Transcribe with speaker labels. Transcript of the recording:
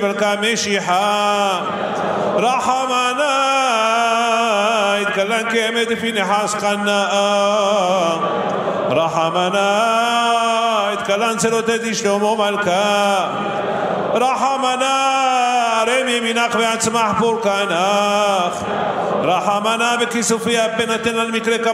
Speaker 1: משיחה רחמנה התקלן כאמת לפי נחס חנאה רחמנה התקלן צלותת שלמה מלכה רחמנה הרם ימינך ועצמך פורקנך רחמנה וכיסופי הפנתן על מקרה